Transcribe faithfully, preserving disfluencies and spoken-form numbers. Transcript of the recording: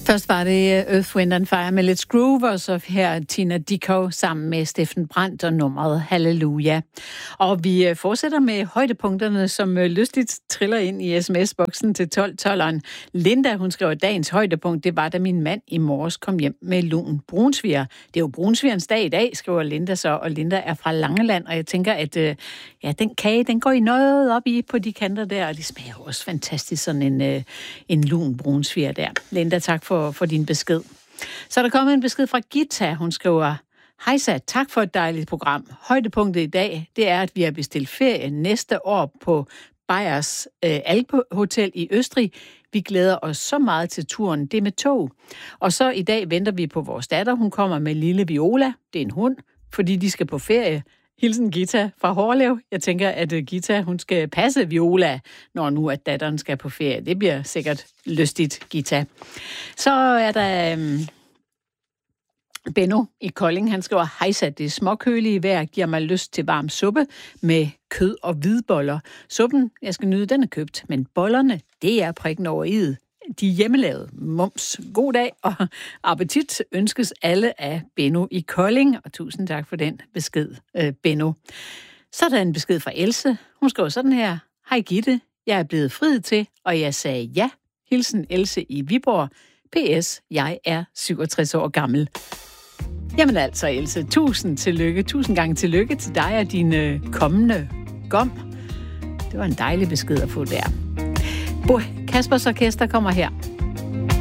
Først var det Earth, Wind and Fire med Let's Groove, og så her Tina Dickow sammen med Steffen Brandt og nummeret Halleluja. Og vi fortsætter med højdepunkterne, som lystigt triller ind i sms-boksen til tolv tolveren. Linda, hun skriver, at dagens højdepunkt, det var, da min mand i morges kom hjem med lun brunsviger. Det er jo brunsvigerens dag i dag, skriver Linda så, og Linda er fra Langeland, og jeg tænker, at ja, den kage, den går i noget op i på de kanter der, og det smager også fantastisk, sådan en, en lun brunsviger der. Linda, tak for For, for din besked. Så er der kommet en besked fra Gita. Hun skriver, hejsa, tak for et dejligt program. Højdepunktet i dag, det er, at vi har bestilt ferie næste år på Beyers øh, Alpehotel i Østrig. Vi glæder os så meget til turen. Det med tog. Og så i dag venter vi på vores datter. Hun kommer med lille Viola. Det er en hund, fordi de skal på ferie. Hilsen Gita fra Hårlev. Jeg tænker, at Gita, hun skal passe Viola, når nu at datteren skal på ferie. Det bliver sikkert lystigt, Gita. Så er der um, Benno i Kolding. Han skriver, hejsa, det småkølige vejr giver mig lyst til varm suppe med kød og hvidboller. Suppen, jeg skal nyde, den er købt, men bollerne, det er prikken over i'et. De er hjemmelavede. Mums. God dag og appetit ønskes alle af Benno i Kolding. Og tusind tak for den besked, Benno. Så er der en besked fra Else. Hun skriver sådan her. Hej Gitte, jeg er blevet friet til, og jeg sagde ja. Hilsen Else i Viborg. P S. Jeg er syvogtres år gammel. Jamen altså, Else, tusind tillykke. Tusind gange tillykke til dig og din øh, kommende gom. Det var en dejlig besked at få der. Bo Kaspers Orkester kommer her.